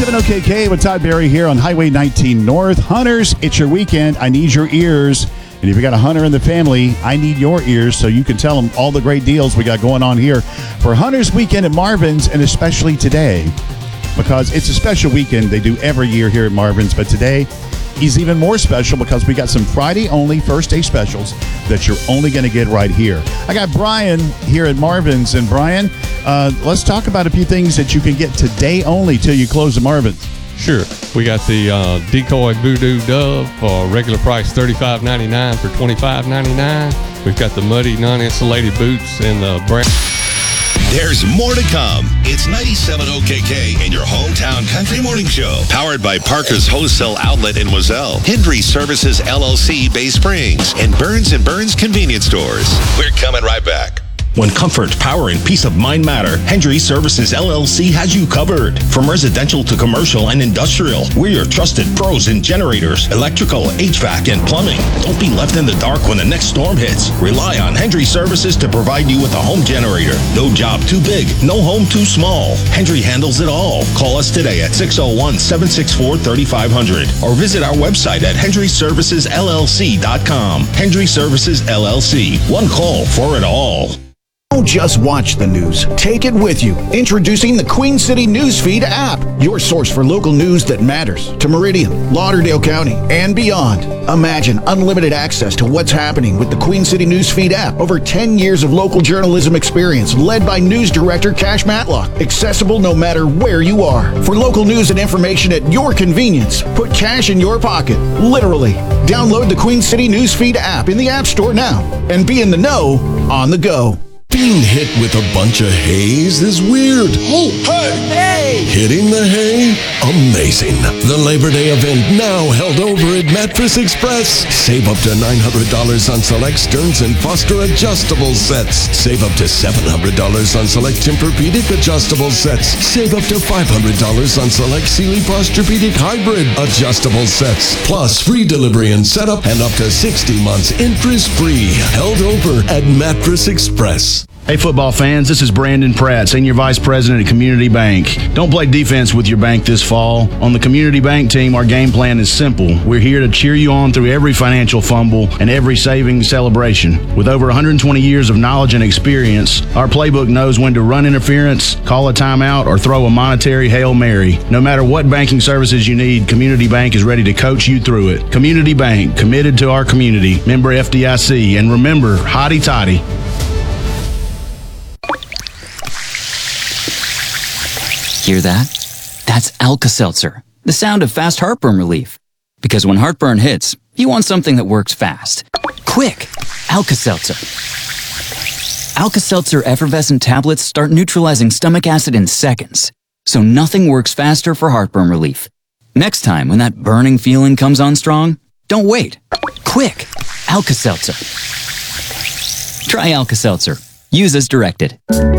97 OKK with Todd Berry here on Highway 19 North. Hunters, it's your weekend. I need your ears. And if you got a hunter in the family, I need your ears so you can tell them all the great deals we got going on here for Hunters Weekend at Marvin's, and especially today, because it's a special weekend they do every year here at Marvin's. But today is even more special because we got some Friday-only first-day specials that you're only going to get right here. I got Brian here at Marvin's. And Brian, let's talk about a few things that you can get today only till you close at Marvin's. Sure. We got the Decoy Voodoo Dove for regular price $35.99 for $25.99. We've got the muddy non-insulated boots in the brand. There's more to come. It's 97 OKK and your hometown country morning show. Powered by Parker's Wholesale Outlet in Wazelle, Hendry Services LLC, Bay Springs, and Burns & Burns Convenience Stores. We're coming right back. When comfort, power, and peace of mind matter, Hendry Services LLC has you covered. From residential to commercial and industrial, we're your trusted pros in generators, electrical, HVAC, and plumbing. Don't be left in the dark when the next storm hits. Rely on Hendry Services to provide you with a home generator. No job too big, no home too small. Hendry handles it all. Call us today at 601-764-3500 or visit our website at HendryServicesLLC.com. Hendry Services LLC. One call for it all. Don't just watch the news. Take it with you. Introducing the Queen City Newsfeed app, your source for local news that matters to Meridian, Lauderdale County, and beyond. Imagine unlimited access to what's happening with the Queen City Newsfeed app. Over 10 years of local journalism experience led by news director Cash Matlock. Accessible no matter where you are. For local news and information at your convenience, put cash in your pocket, literally. Download the Queen City Newsfeed app in the App Store now and be in the know on the go. Being hit with a bunch of haze is weird. Hey! Hitting the hay? Amazing. The Labor Day event now held over at Mattress Express. Save up to $900 on select Stearns & Foster adjustable sets. Save up to $700 on select Tempur-Pedic adjustable sets. Save up to $500 on select Sealy Posturepedic hybrid adjustable sets. Plus free delivery and setup and up to 60 months interest-free. Held over at Mattress Express. Hey football fans, this is Brandon Pratt, Senior Vice President at Community Bank. Don't play defense with your bank this fall. On the Community Bank team, our game plan is simple. We're here to cheer you on through every financial fumble and every savings celebration. With over 120 years of knowledge and experience, our playbook knows when to run interference, call a timeout, or throw a monetary Hail Mary. No matter what banking services you need, Community Bank is ready to coach you through it. Community Bank, committed to our community. Member FDIC, and remember, hotty toddy. Hear that? That's Alka-Seltzer, the sound of fast heartburn relief. Because when heartburn hits, you want something that works fast. Quick! Alka-Seltzer. Alka-Seltzer effervescent tablets start neutralizing stomach acid in seconds, so nothing works faster for heartburn relief. Next time when that burning feeling comes on strong, don't wait. Quick! Alka-Seltzer. Try Alka-Seltzer. Use as directed.